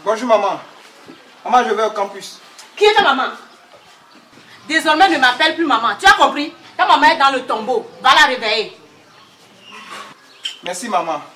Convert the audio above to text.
Bonjour maman. Maman, je vais au campus. Qui est ta maman? Désormais, ne m'appelle plus maman. Tu as compris? Ta maman est dans le tombeau. Va la réveiller. Merci maman.